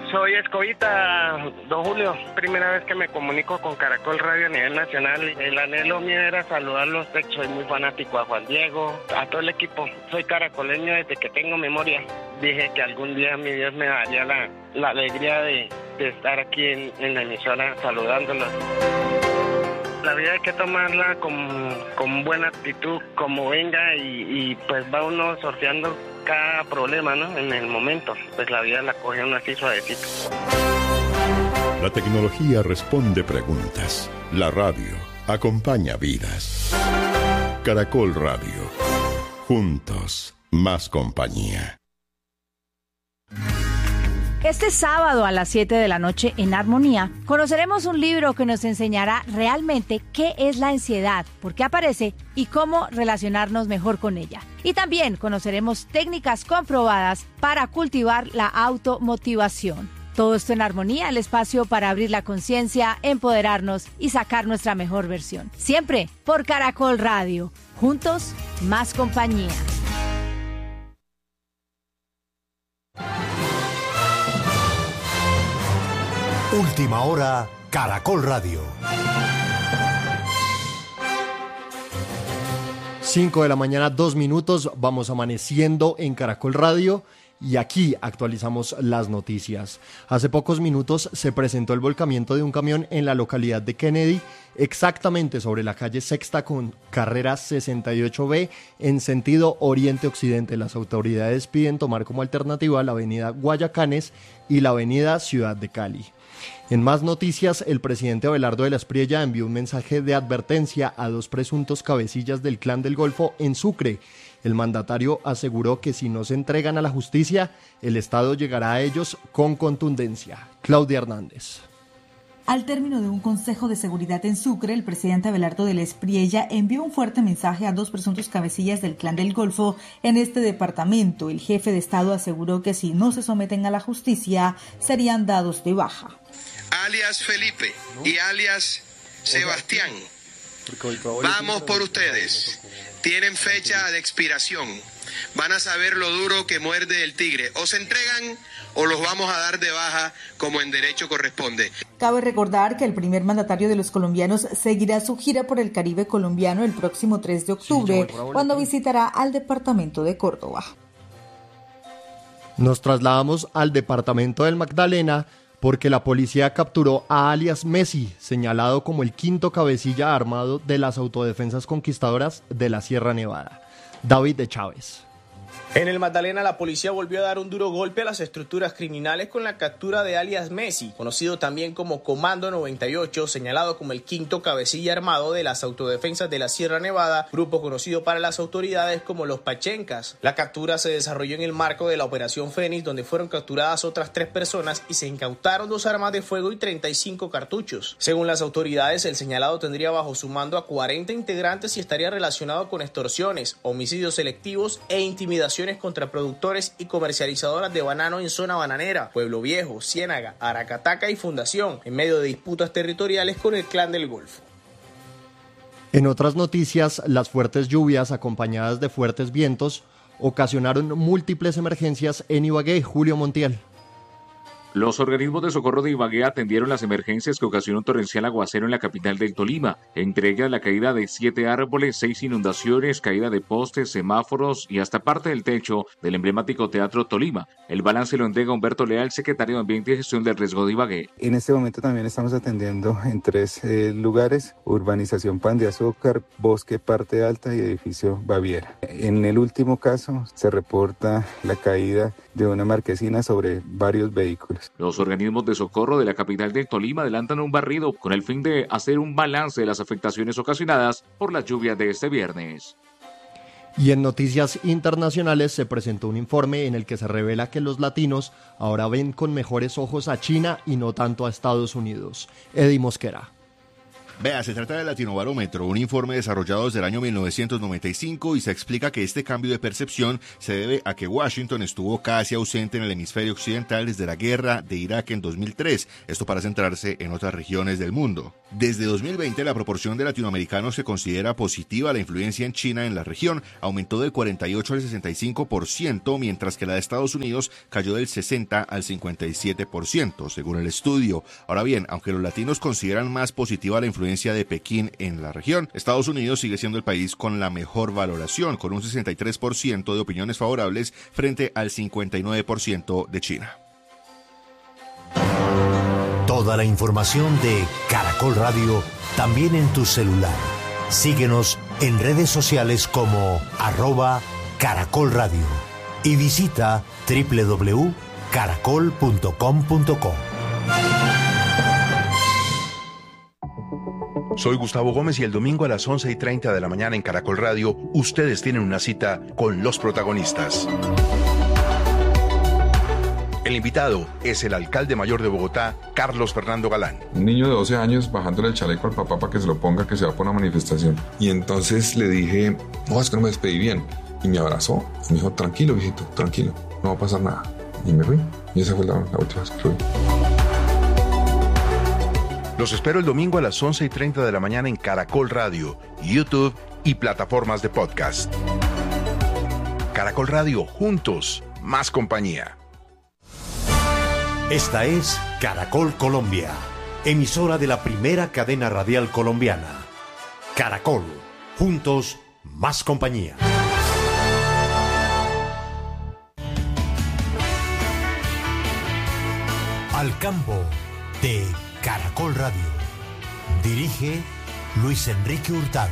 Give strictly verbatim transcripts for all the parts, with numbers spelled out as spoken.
Soy Escobita, don Julio. Primera vez que me comunico con Caracol Radio a nivel nacional. El anhelo mío era saludarlos. Soy muy fanático a Juan Diego, a todo el equipo. Soy caracoleño desde que tengo memoria. Dije que algún día mi Dios me daría la, la alegría de, de estar aquí en, en la emisora saludándolos. La vida hay que tomarla con, con buena actitud, como venga, y, y pues va uno sorteando cada problema, ¿no? En el momento, pues la vida la coge uno así suavecito. La tecnología responde preguntas. La radio acompaña vidas. Caracol Radio. Juntos, más compañía. Este sábado a las siete de la noche en Armonía conoceremos un libro que nos enseñará realmente qué es la ansiedad, por qué aparece y cómo relacionarnos mejor con ella. Y también conoceremos técnicas comprobadas para cultivar la automotivación. Todo esto en Armonía, el espacio para abrir la conciencia, empoderarnos y sacar nuestra mejor versión. Siempre por Caracol Radio. Juntos, más compañía. Última hora, Caracol Radio. cinco de la mañana, dos minutos, vamos amaneciendo en Caracol Radio y aquí actualizamos las noticias. Hace pocos minutos se presentó el volcamiento de un camión en la localidad de Kennedy, exactamente sobre la calle Sexta con carrera sesenta y ocho B en sentido oriente-occidente. Las autoridades piden tomar como alternativa la avenida Guayacanes y la avenida Ciudad de Cali. En más noticias, el presidente Abelardo de la Espriella envió un mensaje de advertencia a dos presuntos cabecillas del Clan del Golfo en Sucre. El mandatario aseguró que si no se entregan a la justicia, el Estado llegará a ellos con contundencia. Claudia Hernández. Al término de un consejo de seguridad en Sucre, el presidente Abelardo de la Espriella envió un fuerte mensaje a dos presuntos cabecillas del Clan del Golfo en este departamento. El jefe de Estado aseguró que si no se someten a la justicia, serían dados de baja. Alias Felipe y alias Sebastián, vamos por ustedes. Tienen fecha de expiración. Van a saber lo duro que muerde el tigre. O se entregan o los vamos a dar de baja como en derecho corresponde. Cabe recordar que el primer mandatario de los colombianos seguirá su gira por el Caribe colombiano el próximo tres de octubre, sí, cuando visitará al departamento de Córdoba. Nos trasladamos al departamento del Magdalena porque la policía capturó a alias Messi, señalado como el quinto cabecilla armado de las autodefensas conquistadoras de la Sierra Nevada. David de Chávez. En el Magdalena, la policía volvió a dar un duro golpe a las estructuras criminales con la captura de alias Messi, conocido también como Comando noventa y ocho, señalado como el quinto cabecilla armado de las autodefensas de la Sierra Nevada, grupo conocido para las autoridades como los Pachencas. La captura se desarrolló en el marco de la Operación Fénix, donde fueron capturadas otras tres personas y se incautaron dos armas de fuego y treinta y cinco cartuchos. Según las autoridades, el señalado tendría bajo su mando a cuarenta integrantes y estaría relacionado con extorsiones, homicidios selectivos e intimidación contra productores y comercializadoras de banano en zona bananera, Pueblo Viejo, Ciénaga, Aracataca y Fundación, en medio de disputas territoriales con el Clan del Golfo. En otras noticias, las fuertes lluvias acompañadas de fuertes vientos ocasionaron múltiples emergencias en Ibagué. Julio Montiel. Los organismos de socorro de Ibagué atendieron las emergencias que ocasionó un torrencial aguacero en la capital del Tolima, entre ellas la caída de siete árboles, seis inundaciones, caída de postes, semáforos y hasta parte del techo del emblemático Teatro Tolima. El balance lo entrega Humberto Leal, secretario de Ambiente y Gestión del Riesgo de Ibagué. En este momento también estamos atendiendo en tres eh, lugares: urbanización Pan de Azúcar, Bosque Parte Alta y edificio Baviera. En el último caso se reporta la caída de una marquesina sobre varios vehículos. Los organismos de socorro de la capital del Tolima adelantan un barrido con el fin de hacer un balance de las afectaciones ocasionadas por las lluvias de este viernes. Y en noticias internacionales se presentó un informe en el que se revela que los latinos ahora ven con mejores ojos a China y no tanto a Estados Unidos. Eddie Mosquera. Vea, se trata del Latinobarómetro, un informe desarrollado desde el año mil novecientos noventa y cinco y se explica que este cambio de percepción se debe a que Washington estuvo casi ausente en el hemisferio occidental desde la guerra de Irak en dos mil tres, esto para centrarse en otras regiones del mundo. Desde dos mil veinte la proporción de latinoamericanos que considera positiva la influencia en China en la región aumentó del cuarenta y ocho al sesenta y cinco por ciento, mientras que la de Estados Unidos cayó del sesenta al cincuenta y siete por ciento, según el estudio. Ahora bien, aunque los latinos consideran más positiva la influencia de Pekín en la región, Estados Unidos sigue siendo el país con la mejor valoración, con un sesenta y tres por ciento de opiniones favorables frente al cincuenta y nueve por ciento de China. Toda la información de Caracol Radio también en tu celular. Síguenos en redes sociales como arroba Caracol Radio y visita doble u doble u doble u punto caracol punto com punto co. Soy Gustavo Gómez y el domingo a las once y treinta de la mañana en Caracol Radio, ustedes tienen una cita con los protagonistas. El invitado es el alcalde mayor de Bogotá, Carlos Fernando Galán. Un niño de doce años bajándole el chaleco al papá para que se lo ponga, que se va por una manifestación. Y entonces le dije, no, es que no me despedí bien. Y me abrazó y me dijo, tranquilo, viejito, tranquilo, no va a pasar nada. Y me fui. Y esa fue la, la última vez que fui. Los espero el domingo a las once y treinta de la mañana en Caracol Radio, YouTube y plataformas de podcast. Caracol Radio, juntos, más compañía. Esta es Caracol Colombia, emisora de la primera cadena radial colombiana. Caracol, juntos, más compañía. Al campo de Caracol Radio. Dirige Luis Enrique Hurtado.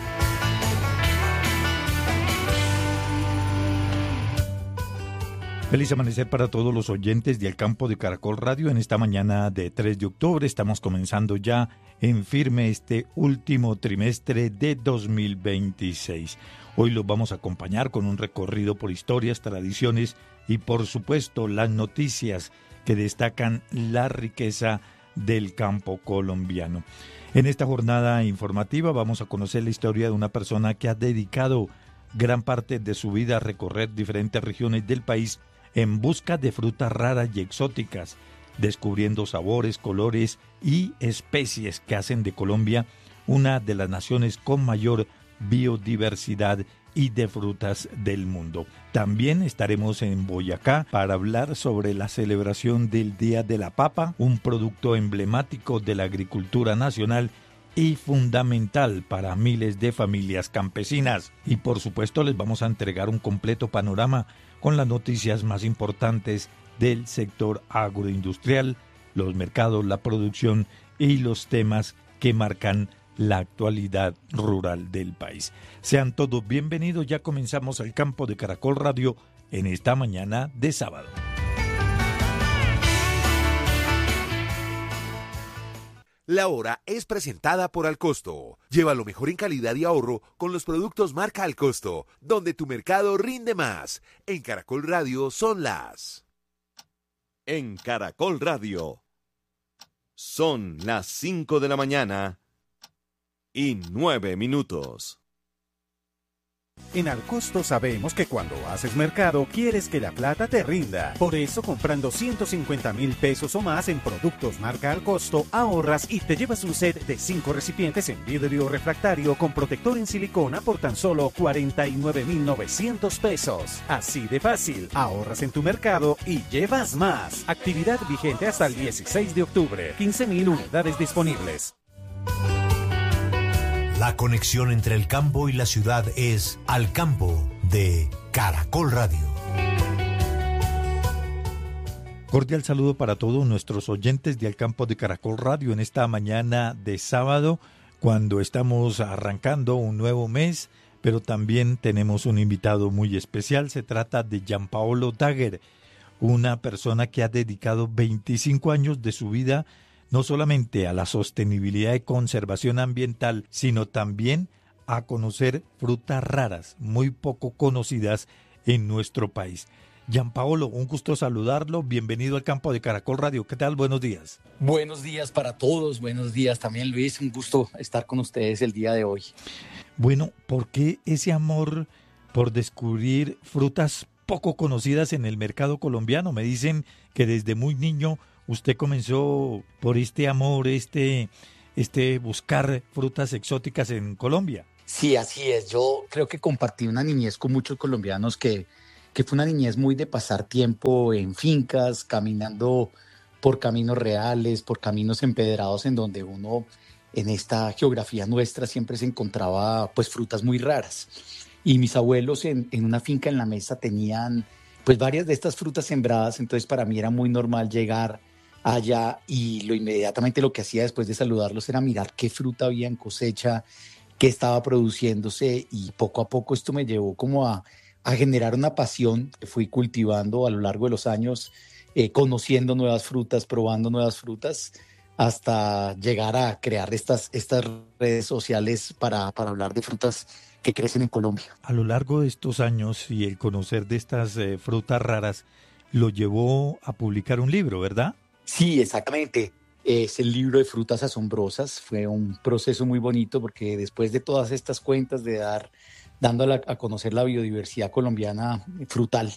Feliz amanecer para todos los oyentes del campo de Caracol Radio. En esta mañana de tres de octubre estamos comenzando ya en firme este último trimestre de dos mil veintiséis. Hoy los vamos a acompañar con un recorrido por historias, tradiciones y por supuesto las noticias que destacan la riqueza del campo colombiano. En esta jornada informativa vamos a conocer la historia de una persona que ha dedicado gran parte de su vida a recorrer diferentes regiones del país en busca de frutas raras y exóticas, descubriendo sabores, colores y especies que hacen de Colombia una de las naciones con mayor biodiversidad y de frutas del mundo. También estaremos en Boyacá para hablar sobre la celebración del Día de la Papa, un producto emblemático de la agricultura nacional y fundamental para miles de familias campesinas. Y por supuesto les vamos a entregar un completo panorama con las noticias más importantes del sector agroindustrial, los mercados, la producción y los temas que marcan la actualidad rural del país. Sean todos bienvenidos, ya comenzamos el campo de Caracol Radio en esta mañana de sábado. La hora es presentada por Alcosto. Lleva lo mejor en calidad y ahorro con los productos marca Alcosto, donde tu mercado rinde más. En Caracol Radio son las... En Caracol Radio son las cinco de la mañana y nueve minutos. En Alcosto sabemos que cuando haces mercado quieres que la plata te rinda. Por eso, comprando ciento cincuenta mil pesos o más en productos marca Alcosto, ahorras y te llevas un set de cinco recipientes en vidrio refractario con protector en silicona por tan solo cuarenta y nueve mil novecientos pesos. Así de fácil, ahorras en tu mercado y llevas más. Actividad vigente hasta el dieciséis de octubre. quince mil unidades disponibles. La conexión entre el campo y la ciudad es Al Campo de Caracol Radio. Cordial saludo para todos nuestros oyentes de Al Campo de Caracol Radio en esta mañana de sábado, cuando estamos arrancando un nuevo mes, pero también tenemos un invitado muy especial. Se trata de Gianpaolo Daguer, una persona que ha dedicado veinticinco años de su vida no solamente a la sostenibilidad y conservación ambiental, sino también a conocer frutas raras, muy poco conocidas en nuestro país. Gianpaolo, un gusto saludarlo. Bienvenido al campo de Caracol Radio. ¿Qué tal? Buenos días. Buenos días para todos. Buenos días también, Luis. Un gusto estar con ustedes el día de hoy. Bueno, ¿por qué ese amor por descubrir frutas poco conocidas en el mercado colombiano? Me dicen que desde muy niño usted comenzó por este amor, este, este buscar frutas exóticas en Colombia. Sí, así es. Yo creo que compartí una niñez con muchos colombianos que, que fue una niñez muy de pasar tiempo en fincas, caminando por caminos reales, por caminos empedrados en donde uno, en esta geografía nuestra, siempre se encontraba pues frutas muy raras. Y mis abuelos en, en una finca en la mesa tenían pues varias de estas frutas sembradas, entonces para mí era muy normal llegar allá y lo inmediatamente lo que hacía después de saludarlos era mirar qué fruta había en cosecha, qué estaba produciéndose, y poco a poco esto me llevó como a, a generar una pasión que fui cultivando a lo largo de los años, eh, conociendo nuevas frutas, probando nuevas frutas, hasta llegar a crear estas, estas redes sociales para, para hablar de frutas que crecen en Colombia. A lo largo de estos años y el conocer de estas eh, frutas raras lo llevó a publicar un libro, ¿verdad? Sí, exactamente. Es el libro de Frutas Asombrosas. Fue un proceso muy bonito porque después de todas estas cuentas de dar, dando a, la, a conocer la biodiversidad colombiana frutal,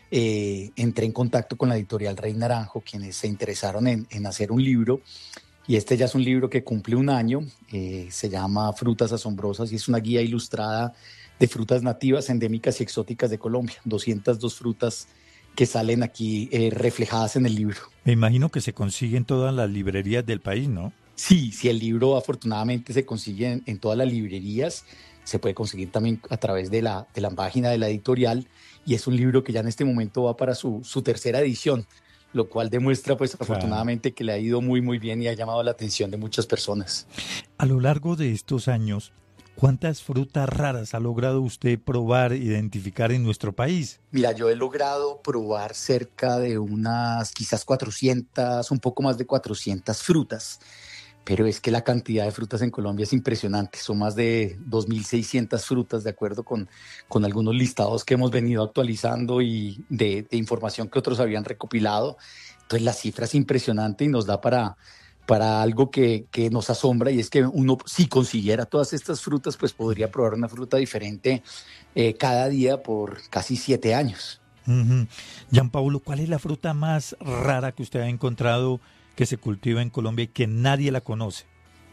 eh, entré en contacto con la editorial Rey Naranjo, quienes se interesaron en, en hacer un libro. Y este ya es un libro que cumple un año, eh, se llama Frutas Asombrosas y es una guía ilustrada de frutas nativas, endémicas y exóticas de Colombia. doscientas dos frutas que salen aquí eh, reflejadas en el libro. Me imagino que se consigue en todas las librerías del país, ¿no? Sí, sí, el libro afortunadamente se consigue en, en todas las librerías, se puede conseguir también a través de la, de la página de la editorial, y es un libro que ya en este momento va para su, su tercera edición, lo cual demuestra pues claro, afortunadamente que le ha ido muy muy bien y ha llamado la atención de muchas personas. A lo largo de estos años, ¿cuántas frutas raras ha logrado usted probar, identificar en nuestro país? Mira, yo he logrado probar cerca de unas quizás cuatrocientas, un poco más de cuatrocientas frutas, pero es que la cantidad de frutas en Colombia es impresionante. Son más de dos mil seiscientas frutas, de acuerdo con, con algunos listados que hemos venido actualizando y de, de información que otros habían recopilado. Entonces la cifra es impresionante y nos da para, para algo que, que nos asombra, y es que uno, si consiguiera todas estas frutas, pues podría probar una fruta diferente eh, cada día por casi siete años. Uh-huh. Gianpaolo, ¿cuál es la fruta más rara que usted ha encontrado que se cultiva en Colombia y que nadie la conoce?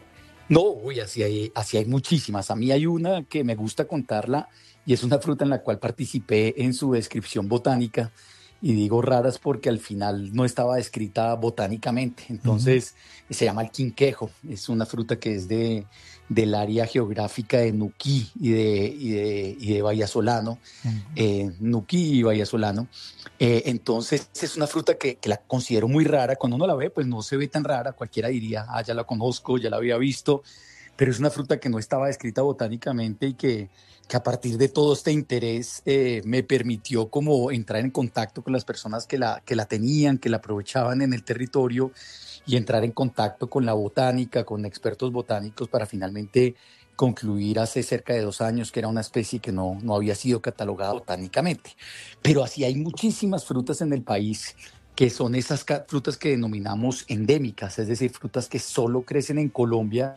No, uy, así hay, así hay muchísimas. A mí hay una que me gusta contarla y es una fruta en la cual participé en su descripción botánica, y digo raras porque al final no estaba descrita botánicamente. Entonces uh-huh. se llama el quinquejo. Es una fruta que es de, del área geográfica de Nuquí y de, y de, y de Vallasolano, uh-huh. eh, Nuquí y Vallasolano. Eh, entonces es una fruta que, que la considero muy rara. Cuando uno la ve, pues no se ve tan rara. Cualquiera diría, ah, ya la conozco, ya la había visto. Pero es una fruta que no estaba descrita botánicamente y que, que a partir de todo este interés eh, me permitió como entrar en contacto con las personas que la, que la tenían, que la aprovechaban en el territorio, y entrar en contacto con la botánica, con expertos botánicos, para finalmente concluir hace cerca de dos años que era una especie que no, no había sido catalogada botánicamente. Pero así hay muchísimas frutas en el país que son esas frutas que denominamos endémicas, es decir, frutas que solo crecen en Colombia.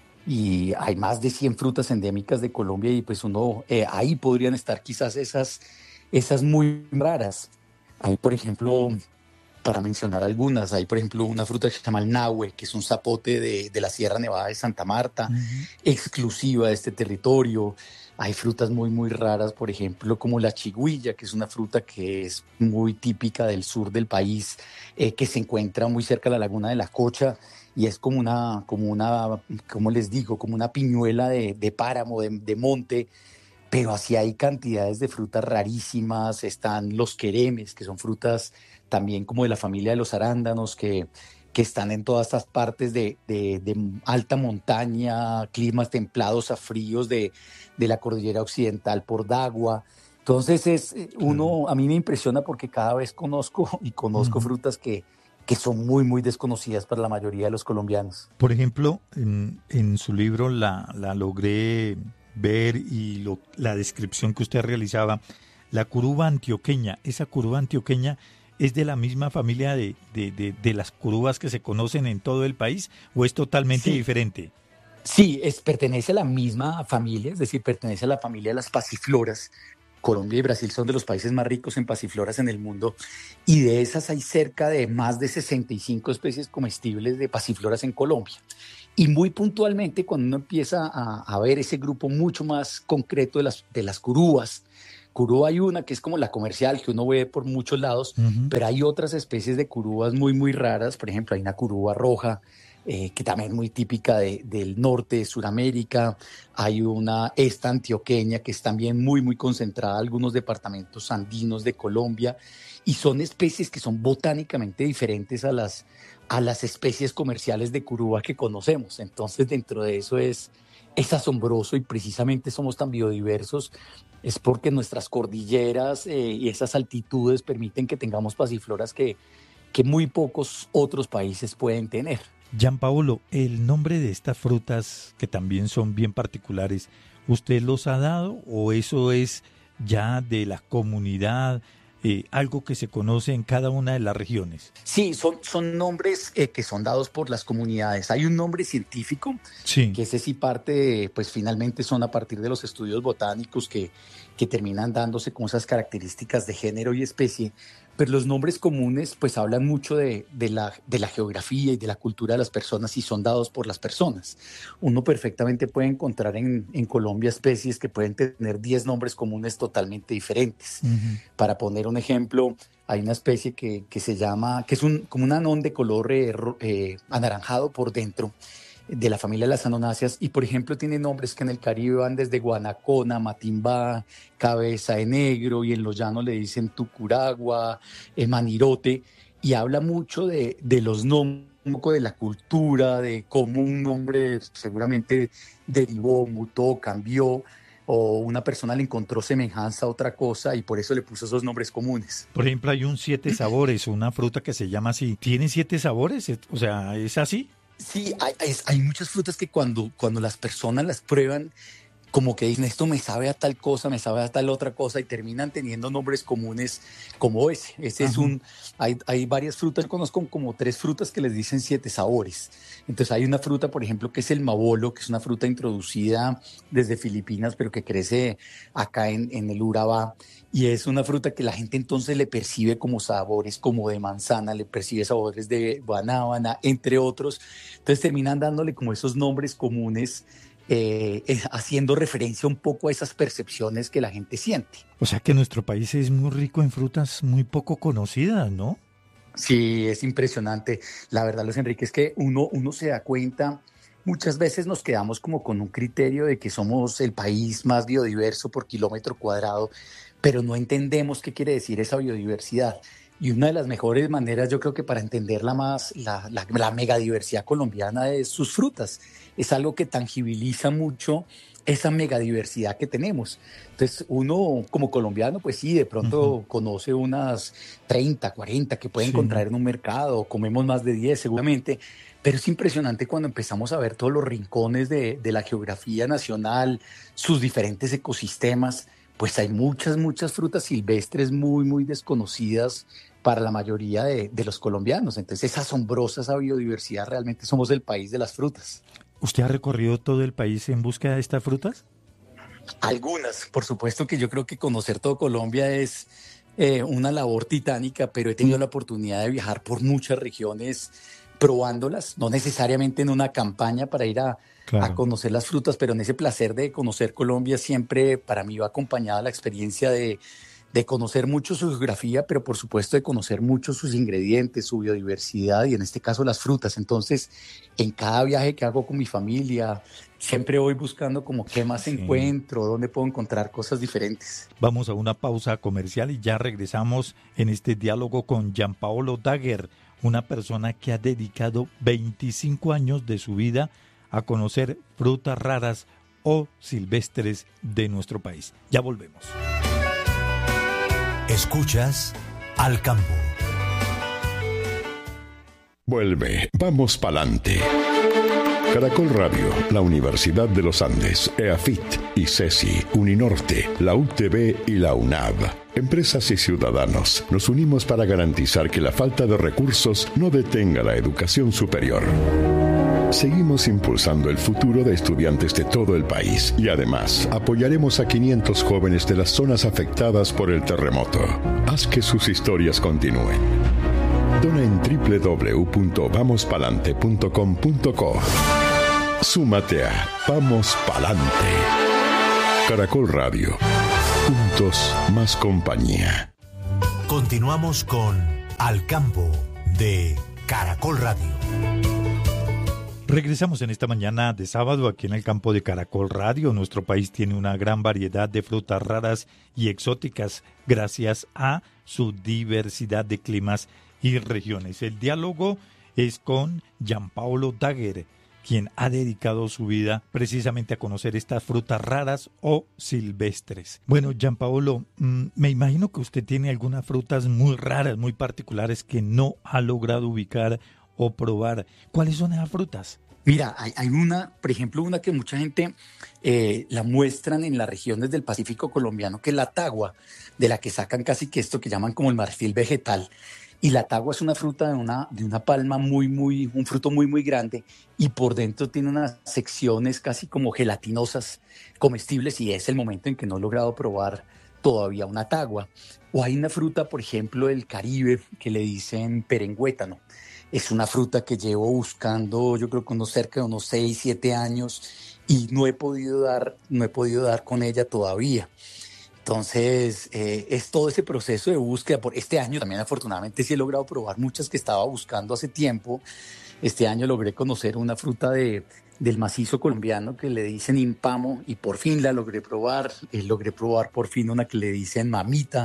Y hay más de cien frutas endémicas de Colombia, y pues uno, eh, ahí podrían estar quizás esas, esas muy raras. Hay, por ejemplo, para mencionar algunas, hay por ejemplo una fruta que se llama el nahue, que es un zapote de, de la Sierra Nevada de Santa Marta, uh-huh. exclusiva de este territorio. Hay frutas muy muy raras, por ejemplo, como la chigüilla, que es una fruta que es muy típica del sur del país, eh, que se encuentra muy cerca de la laguna de La Cocha, y es como una, como una, ¿cómo les digo? Como una piñuela de, de páramo, de, de monte, pero así hay cantidades de frutas rarísimas. Están los queremes, que son frutas también como de la familia de los arándanos, que, que están en todas estas partes de, de, de alta montaña, climas templados a fríos de, de la cordillera occidental por Dagua. Entonces es uno, a mí me impresiona porque cada vez conozco y conozco uh-huh. frutas que que son muy, muy desconocidas para la mayoría de los colombianos. Por ejemplo, en, en su libro la, la logré ver, y lo, la descripción que usted realizaba la curuba antioqueña. ¿Esa curuba antioqueña es de la misma familia de, de, de, de las curubas que se conocen en todo el país o es totalmente Sí. diferente? Sí, es, pertenece a la misma familia, es decir, pertenece a la familia de las pasifloras. Colombia y Brasil son de los países más ricos en pasifloras en el mundo y de esas hay cerca de más de sesenta y cinco especies comestibles de pasifloras en Colombia. Y muy puntualmente, cuando uno empieza a, a ver ese grupo mucho más concreto de las, de las curúas, curúa hay una que es como la comercial, que uno ve por muchos lados, uh-huh. pero hay otras especies de curúas muy, muy raras. Por ejemplo, hay una curúa roja, eh, que también es muy típica de, del norte de Sudamérica. Hay una esta antioqueña, que es también muy, muy concentrada en algunos departamentos andinos de Colombia. Y son especies que son botánicamente diferentes a las, a las especies comerciales de curúa que conocemos. Entonces, dentro de eso es, es asombroso y precisamente somos tan biodiversos. Es porque nuestras cordilleras eh, y esas altitudes permiten que tengamos pasifloras que, que muy pocos otros países pueden tener. Gianpaolo, el nombre de estas frutas, que también son bien particulares, ¿usted los ha dado o eso es ya de la comunidad, eh, algo que se conoce en cada una de las regiones? Sí, son, son nombres eh, que son dados por las comunidades. Hay un nombre científico, sí. que ese sí parte, pues finalmente son a partir de los estudios botánicos que, que terminan dándose con esas características de género y especie. Pero los nombres comunes pues hablan mucho de, de, la, de la geografía y de la cultura de las personas y son dados por las personas. Uno perfectamente puede encontrar en, en Colombia especies que pueden tener diez nombres comunes totalmente diferentes. Uh-huh. Para poner un ejemplo, hay una especie que, que se llama, que es un, como un anón de color eh, eh, anaranjado por dentro, de la familia de las anonáceas, y por ejemplo tiene nombres que en el Caribe van desde Guanacona, Matimbá, Cabeza de Negro, y en los llanos le dicen Tucuragua, eh, Manirote, y habla mucho de, de los nombres, un poco de la cultura, de cómo un nombre seguramente derivó, mutó, cambió, o una persona le encontró semejanza a otra cosa y por eso le puso esos nombres comunes. Por ejemplo, hay un siete sabores, una fruta que se llama así. ¿Tiene siete sabores? O sea, ¿es así? Sí, hay, hay, hay muchas frutas que cuando, cuando las personas las prueban, como que dicen, esto me sabe a tal cosa, me sabe a tal otra cosa, y terminan teniendo nombres comunes como ese. Ese Ajá. es un, hay, hay varias frutas, yo conozco como tres frutas que les dicen siete sabores. Entonces hay una fruta, por ejemplo, que es el mabolo, que es una fruta introducida desde Filipinas, pero que crece acá en, en el Urabá. Y es una fruta que la gente entonces le percibe como sabores, como de manzana, le percibe sabores de guanábana, entre otros. Entonces terminan dándole como esos nombres comunes, eh, eh, haciendo referencia un poco a esas percepciones que la gente siente. O sea que nuestro país es muy rico en frutas muy poco conocidas, ¿no? Sí, es impresionante. La verdad, Luis Enrique, es que uno, uno se da cuenta. Muchas veces nos quedamos como con un criterio de que somos el país más biodiverso por kilómetro cuadrado, pero no entendemos qué quiere decir esa biodiversidad. Y una de las mejores maneras, yo creo que para entenderla más, la, la, la megadiversidad colombiana es sus frutas. Es algo que tangibiliza mucho esa megadiversidad que tenemos. Entonces, uno como colombiano, pues sí, de pronto uh-huh. conoce unas treinta, cuarenta que puede sí. encontrar en un mercado, comemos más de diez seguramente, pero es impresionante cuando empezamos a ver todos los rincones de, de la geografía nacional, sus diferentes ecosistemas. Pues hay muchas, muchas frutas silvestres muy, muy desconocidas para la mayoría de, de los colombianos. Entonces es asombrosa esa biodiversidad, realmente somos el país de las frutas. ¿Usted ha recorrido todo el país en búsqueda de estas frutas? Algunas, por supuesto que yo creo que conocer todo Colombia es eh, una labor titánica, pero he tenido la oportunidad de viajar por muchas regiones probándolas, no necesariamente en una campaña para ir a, claro. a conocer las frutas, pero en ese placer de conocer Colombia siempre para mí va acompañada la experiencia de, de conocer mucho su geografía, pero por supuesto de conocer mucho sus ingredientes, su biodiversidad y en este caso las frutas. Entonces, en cada viaje que hago con mi familia, siempre voy buscando como qué más sí. encuentro, dónde puedo encontrar cosas diferentes. Vamos a una pausa comercial y ya regresamos en este diálogo con Gianpaolo Daguer, una persona que ha dedicado veinticinco años de su vida a conocer frutas raras o silvestres de nuestro país. Ya volvemos. Escuchas Al Campo. Vuelve, vamos pa'lante. Caracol Radio, la Universidad de los Andes, EAFIT, ICESI, Uninorte, la U T B y la UNAV. Empresas y ciudadanos nos unimos para garantizar que la falta de recursos no detenga la educación superior. Seguimos impulsando el futuro de estudiantes de todo el país y además apoyaremos a quinientos jóvenes de las zonas afectadas por el terremoto. Haz que sus historias continúen. Dona en doble u doble u doble u punto vamos palante punto com punto co. Súmate a Vamos Palante. Caracol Radio. Juntos, más compañía. Continuamos con Al Campo de Caracol Radio. Regresamos en esta mañana de sábado aquí en el campo de Caracol Radio. Nuestro país tiene una gran variedad de frutas raras y exóticas gracias a su diversidad de climas y regiones. El diálogo es con Gianpaolo Daguerre, quien ha dedicado su vida precisamente a conocer estas frutas raras o silvestres. Bueno, Gianpaolo, mmm, me imagino que usted tiene algunas frutas muy raras, muy particulares que no ha logrado ubicar o probar. ¿Cuáles son esas frutas? Mira, hay, hay una, por ejemplo, una que mucha gente eh, la muestran en las regiones del Pacífico colombiano, que es la tagua, de la que sacan casi que esto que llaman como el marfil vegetal. Y la tagua es una fruta de una, de una palma muy, muy, un fruto muy, muy grande, y por dentro tiene unas secciones casi como gelatinosas, comestibles, y es el momento en que no he logrado probar todavía una tagua. O hay una fruta, por ejemplo, del Caribe, que le dicen perengüétano. Es una fruta que llevo buscando, yo creo que unos cerca de unos seis, siete años, y no he podido dar, no he podido dar con ella todavía. Entonces, eh, es todo ese proceso de búsqueda. Por este año también, afortunadamente, sí he logrado probar muchas que estaba buscando hace tiempo. Este año logré conocer una fruta de, del macizo colombiano que le dicen impamo, y por fin la logré probar. Eh, logré probar por fin una que le dicen mamita,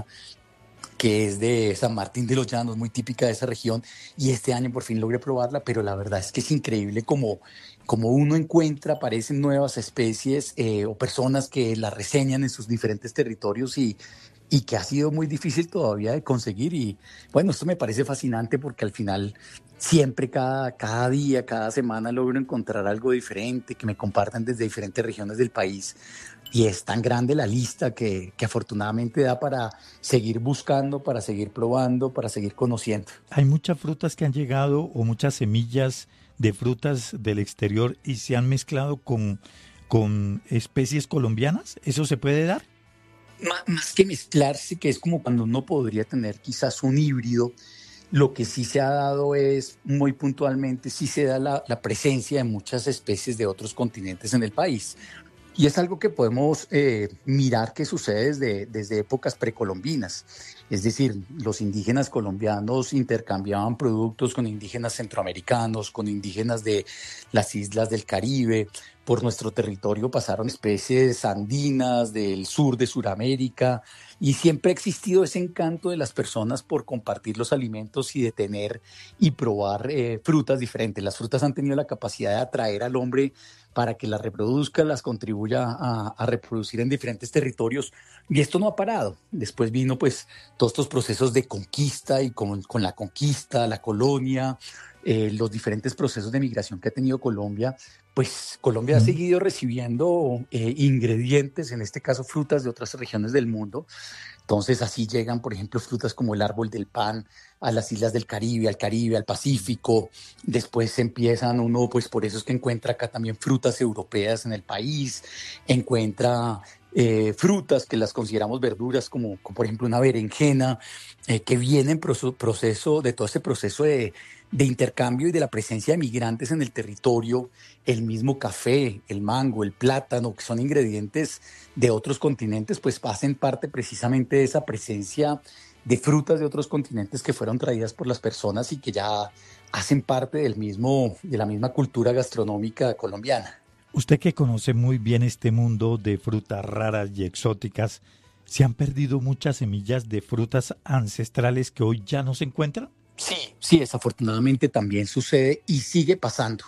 que es de San Martín de los Llanos, muy típica de esa región, y este año por fin logré probarla, pero la verdad es que es increíble como, como uno encuentra, aparecen nuevas especies eh, o personas que la reseñan en sus diferentes territorios y, y que ha sido muy difícil todavía de conseguir. Y bueno, esto me parece fascinante porque al final siempre, cada, cada día, cada semana logro encontrar algo diferente, que me compartan desde diferentes regiones del país. Y es tan grande la lista que, que afortunadamente da para seguir buscando, para seguir probando, para seguir conociendo. Hay muchas frutas que han llegado o muchas semillas de frutas del exterior y se han mezclado con, con especies colombianas. ¿Eso se puede dar? Más, más que mezclarse, que es como cuando uno podría tener quizás un híbrido, lo que sí se ha dado es, muy puntualmente, sí se da la, la presencia de muchas especies de otros continentes en el país. Y es algo que podemos eh, mirar que sucede desde, desde épocas precolombinas. Es decir, los indígenas colombianos intercambiaban productos con indígenas centroamericanos, con indígenas de las islas del Caribe. Por nuestro territorio pasaron especies andinas del sur de Sudamérica, y siempre ha existido ese encanto de las personas por compartir los alimentos y de tener y probar eh, frutas diferentes. Las frutas han tenido la capacidad de atraer al hombre para que las reproduzca, las contribuya a, a reproducir en diferentes territorios, y esto no ha parado. Después vino pues todos estos procesos de conquista, y con, con la conquista, la colonia, eh, los diferentes procesos de migración que ha tenido Colombia, pues Colombia ha seguido recibiendo eh, ingredientes, en este caso frutas de otras regiones del mundo. Entonces así llegan, por ejemplo, frutas como el árbol del pan a las islas del Caribe, al Caribe, al Pacífico. Después empiezan uno, pues por eso es que encuentra acá también frutas europeas en el país, encuentra eh, frutas que las consideramos verduras, como, como por ejemplo una berenjena, eh, que viene en proceso, proceso de todo ese proceso de, de intercambio y de la presencia de migrantes en el territorio. El mismo café, el mango, el plátano, que son ingredientes de otros continentes, pues hacen parte precisamente de esa presencia de frutas de otros continentes que fueron traídas por las personas y que ya hacen parte del mismo, de la misma cultura gastronómica colombiana. Usted que conoce muy bien este mundo de frutas raras y exóticas, ¿se han perdido muchas semillas de frutas ancestrales que hoy ya no se encuentran? Sí, sí, desafortunadamente también sucede y sigue pasando.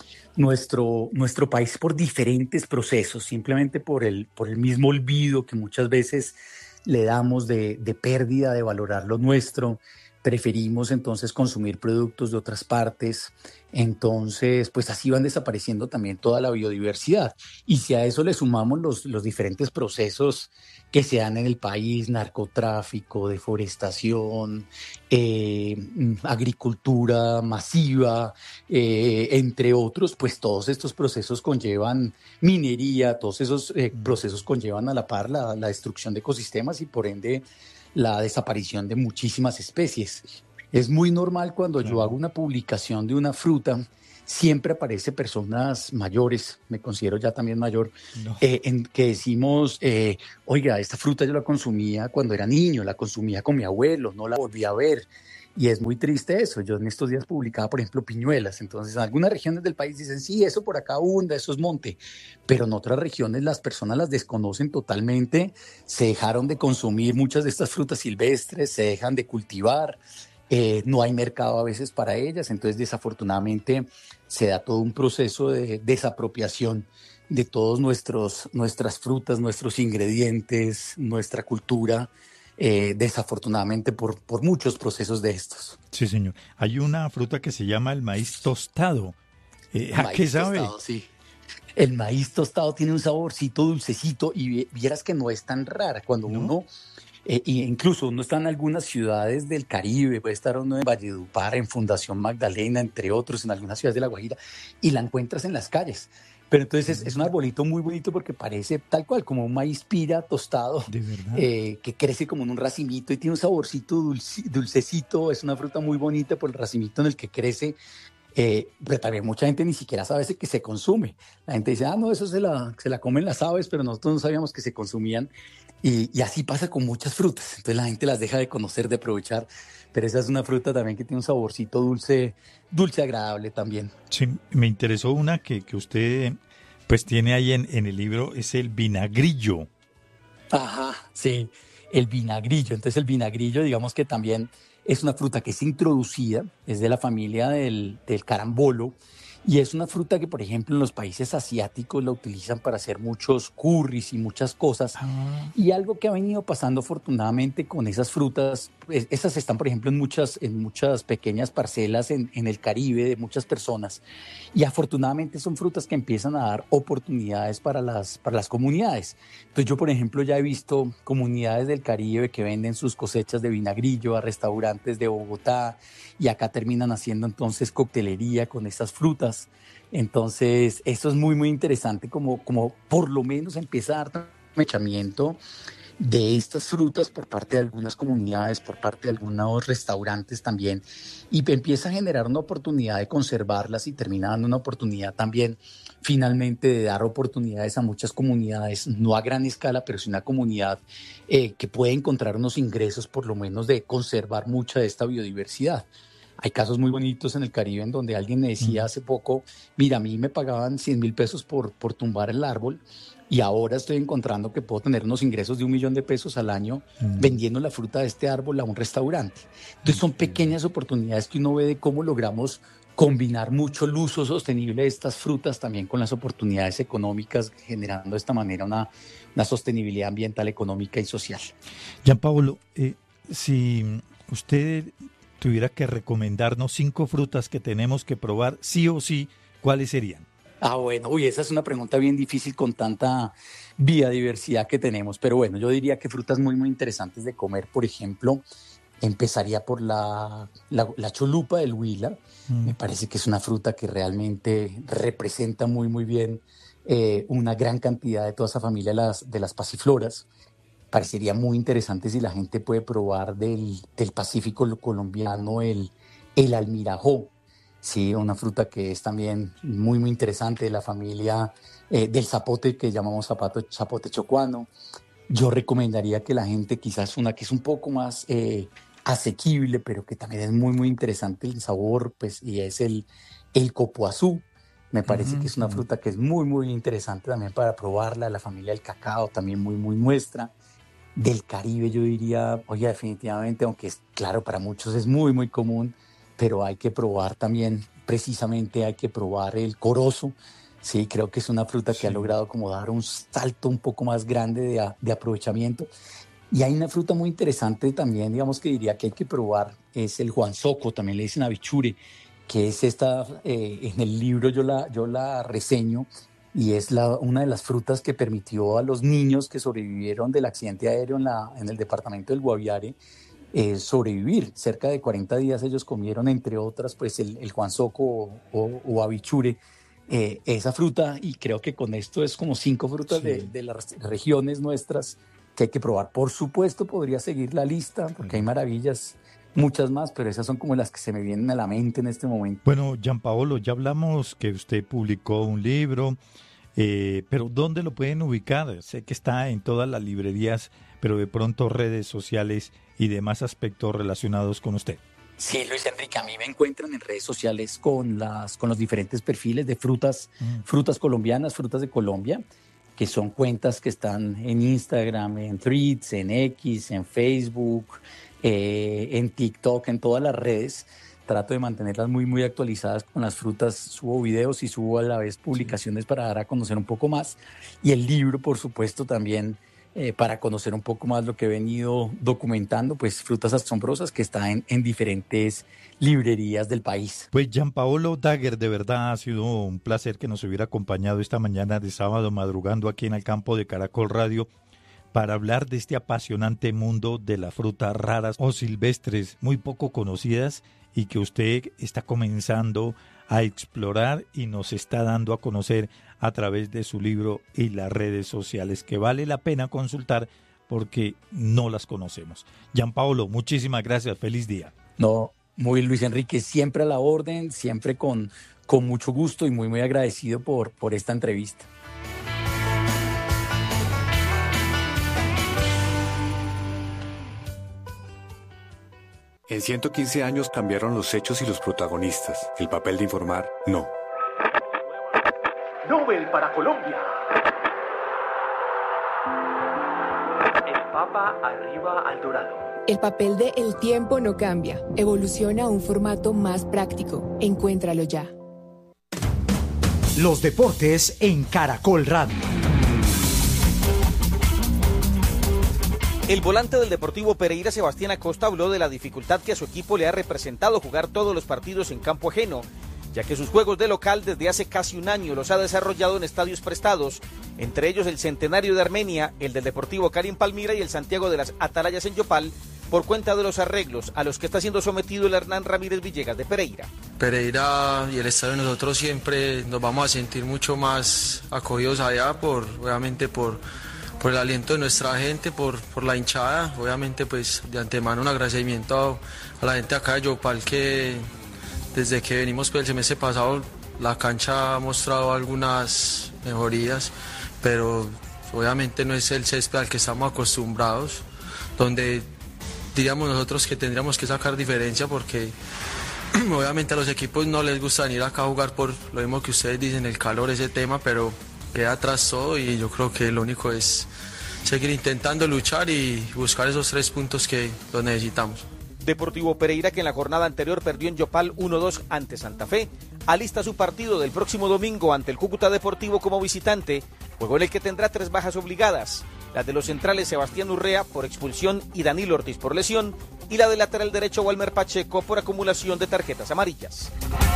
Nuestro, nuestro país, por diferentes procesos, simplemente por el, por el mismo olvido que muchas veces le damos de, de pérdida de valorar lo nuestro, preferimos entonces consumir productos de otras partes, entonces pues así van desapareciendo también toda la biodiversidad. Y si a eso le sumamos los, los diferentes procesos que se dan en el país, narcotráfico, deforestación, eh, agricultura masiva, eh, entre otros, pues todos estos procesos conllevan minería, todos esos eh, procesos conllevan a la par la, la destrucción de ecosistemas y por ende la desaparición de muchísimas especies. Es muy normal cuando yo hago una publicación de una fruta, siempre aparece personas mayores, me considero ya también mayor, no. eh, en que decimos, eh, oiga, esta fruta yo la consumía cuando era niño, la consumía con mi abuelo, no la volví a ver. Y es muy triste eso. Yo en estos días publicaba, por ejemplo, piñuelas. Entonces, en algunas regiones del país dicen, sí, eso por acá abunda, eso es monte. Pero en otras regiones las personas las desconocen totalmente. Se dejaron de consumir muchas de estas frutas silvestres, se dejan de cultivar. Eh, no hay mercado a veces para ellas. Entonces, desafortunadamente, se da todo un proceso de desapropiación de todos nuestros, nuestras frutas, nuestros ingredientes, nuestra cultura. Eh, desafortunadamente por, por muchos procesos de estos. Sí, señor. Hay una fruta que se llama el maíz tostado. Eh, ¿A qué sabe? Tostado, sí. El maíz tostado tiene un saborcito dulcecito y vieras que no es tan rara. Cuando ¿no? uno, eh, incluso uno está en algunas ciudades del Caribe, puede estar uno en Valledupar, en Fundación Magdalena, entre otros, en algunas ciudades de La Guajira, y la encuentras en las calles. Pero entonces es, es un arbolito muy bonito porque parece tal cual, como un maíz pira tostado, ¿de verdad? Eh, que crece como en un racimito y tiene un saborcito dulce, dulcecito. Es una fruta muy bonita por el racimito en el que crece. Eh, pero también mucha gente ni siquiera sabe que se consume. La gente dice, ah, no, eso se la, se la comen las aves, pero nosotros no sabíamos que se consumían. Y, y así pasa con muchas frutas. Entonces la gente las deja de conocer, de aprovechar. Pero esa es una fruta también que tiene un saborcito dulce, dulce agradable también. Sí, me interesó una que, que usted pues tiene ahí en, en el libro, es el vinagrillo. Ajá, sí, el vinagrillo. Entonces el vinagrillo, digamos que también es una fruta que es introducida, es de la familia del, del carambolo, y es una fruta que, por ejemplo, en los países asiáticos la utilizan para hacer muchos curries y muchas cosas. Ah. Y algo que ha venido pasando afortunadamente con esas frutas, pues, esas están, por ejemplo, en muchas, en muchas pequeñas parcelas en, en el Caribe de muchas personas. Y afortunadamente son frutas que empiezan a dar oportunidades para las, para las comunidades. Entonces yo, por ejemplo, ya he visto comunidades del Caribe que venden sus cosechas de vinagrillo a restaurantes de Bogotá y acá terminan haciendo entonces coctelería con estas frutas. Entonces, esto es muy, muy interesante, como, como por lo menos empieza a dar mechamiento de estas frutas por parte de algunas comunidades, por parte de algunos restaurantes también, y empieza a generar una oportunidad de conservarlas y termina dando una oportunidad también, finalmente, de dar oportunidades a muchas comunidades, no a gran escala, pero sí una comunidad eh, que puede encontrar unos ingresos, por lo menos, de conservar mucha de esta biodiversidad. Hay casos muy bonitos en el Caribe en donde alguien me decía hace poco, mira, a mí me pagaban cien mil pesos por, por tumbar el árbol y ahora estoy encontrando que puedo tener unos ingresos de un millón de pesos al año mm. vendiendo la fruta de este árbol a un restaurante. Entonces son pequeñas oportunidades que uno ve de cómo logramos combinar mucho el uso sostenible de estas frutas también con las oportunidades económicas, generando de esta manera una, una sostenibilidad ambiental, económica y social. Gianpaolo, eh, si usted tuviera que recomendarnos cinco frutas que tenemos que probar sí o sí, ¿cuáles serían? Ah, bueno, uy, esa es una pregunta bien difícil con tanta biodiversidad que tenemos, pero bueno, yo diría que frutas muy, muy interesantes de comer, por ejemplo, empezaría por la, la, la cholupa del Huila. Mm. Me parece que es una fruta que realmente representa muy, muy bien eh, una gran cantidad de toda esa familia de las, de las pasifloras. Parecería muy interesante si la gente puede probar del, del Pacífico colombiano el, el almirajó, sí, una fruta que es también muy, muy interesante de la familia eh, del zapote que llamamos zapato, zapote chocuano. Yo recomendaría que la gente, quizás una que es un poco más eh, asequible, pero que también es muy, muy interesante el sabor, pues, y es el, el copoazú. Me parece uh-huh. que es una fruta que es muy, muy interesante también para probarla. La familia del cacao también muy, muy nuestra. Del Caribe yo diría, oye, definitivamente, aunque es claro, para muchos es muy, muy común, pero hay que probar también, precisamente hay que probar el corozo. Sí, creo que es una fruta sí. que ha logrado como dar un salto un poco más grande de, de aprovechamiento. Y hay una fruta muy interesante también, digamos que diría que hay que probar, es el juanzoco, también le dicen avichure, que es esta, eh, en el libro yo la, yo la reseño, y es la, una de las frutas que permitió a los niños que sobrevivieron del accidente aéreo en, la, en el departamento del Guaviare eh, sobrevivir. Cerca de cuarenta días ellos comieron, entre otras, pues el, el juanzoco o, o, o avichure, eh, esa fruta, y creo que con esto es como cinco frutas sí. de, de las regiones nuestras que hay que probar. Por supuesto, podría seguir la lista, porque hay maravillas, muchas más, pero esas son como las que se me vienen a la mente en este momento. Bueno, Gianpaolo, ya hablamos que usted publicó un libro, eh, pero ¿dónde lo pueden ubicar? Sé que está en todas las librerías, pero de pronto redes sociales y demás aspectos relacionados con usted. Sí, Luis Enrique, a mí me encuentran en redes sociales con, las, con los diferentes perfiles de frutas, mm. frutas colombianas, frutas de Colombia, que son cuentas que están en Instagram, en Threads, en X, en Facebook, eh, en TikTok, en todas las redes. Trato de mantenerlas muy, muy actualizadas con las frutas. Subo videos y subo a la vez publicaciones para dar a conocer un poco más. Y el libro, por supuesto, también eh, para conocer un poco más lo que he venido documentando, pues Frutas Asombrosas, que está en, en diferentes librerías del país. Pues Gianpaolo Dagher, de verdad ha sido un placer que nos hubiera acompañado esta mañana de sábado madrugando aquí en el campo de Caracol Radio para hablar de este apasionante mundo de las frutas raras o silvestres muy poco conocidas y que usted está comenzando a explorar y nos está dando a conocer a través de su libro y las redes sociales, que vale la pena consultar porque no las conocemos. Gianpaolo, muchísimas gracias, feliz día. No, muy Luis Enrique, siempre a la orden, siempre con, con mucho gusto y muy muy agradecido por, por esta entrevista. En ciento quince años cambiaron los hechos y los protagonistas. El papel de informar, no. Nobel para Colombia. El Papa arriba al dorado. El papel de El tiempo no cambia. Evoluciona a un formato más práctico. Encuéntralo ya. Los deportes en Caracol Radio. El volante del Deportivo Pereira, Sebastián Acosta, habló de la dificultad que a su equipo le ha representado jugar todos los partidos en campo ajeno, ya que sus juegos de local desde hace casi un año los ha desarrollado en estadios prestados, entre ellos el Centenario de Armenia, el del Deportivo Cali en Palmira y el Santiago de las Atalayas en Yopal, por cuenta de los arreglos a los que está siendo sometido el Hernán Ramírez Villegas de Pereira. Pereira y el estadio, nosotros siempre nos vamos a sentir mucho más acogidos allá, por obviamente por... por el aliento de nuestra gente, por, por la hinchada. Obviamente, pues de antemano un agradecimiento a, a la gente acá de Yopal, que desde que venimos pues, el semestre pasado la cancha ha mostrado algunas mejorías, pero obviamente no es el césped al que estamos acostumbrados, donde diríamos nosotros que tendríamos que sacar diferencia, porque obviamente a los equipos no les gusta venir acá a jugar por lo mismo que ustedes dicen, el calor, ese tema, pero queda atrás todo y yo creo que lo único es seguir intentando luchar y buscar esos tres puntos que los necesitamos. Deportivo Pereira, que en la jornada anterior perdió en Yopal uno dos ante Santa Fe, alista su partido del próximo domingo ante el Cúcuta Deportivo como visitante, juego en el que tendrá tres bajas obligadas, la de los centrales Sebastián Urrea por expulsión y Danilo Ortiz por lesión, y la del lateral derecho Walmer Pacheco por acumulación de tarjetas amarillas.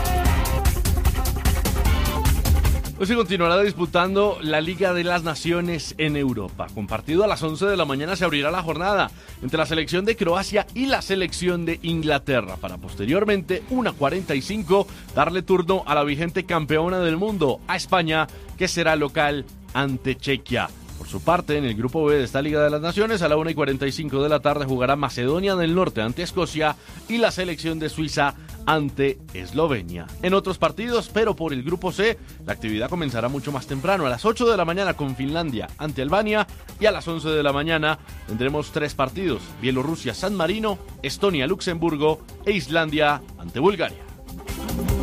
Hoy se continuará disputando la Liga de las Naciones en Europa. Con partido a las once de la mañana se abrirá la jornada entre la selección de Croacia y la selección de Inglaterra, para posteriormente, una cuarenta y cinco, darle turno a la vigente campeona del mundo, a España, que será local ante Chequia. Por su parte, en el grupo B de esta Liga de las Naciones, a la una y cuarenta y cinco de la tarde jugará Macedonia del Norte ante Escocia y la selección de Suiza ante Eslovenia. En otros partidos, pero por el grupo C, la actividad comenzará mucho más temprano, a las ocho de la mañana con Finlandia ante Albania, y a las once de la mañana tendremos tres partidos: Bielorrusia, San Marino, Estonia, Luxemburgo e Islandia ante Bulgaria.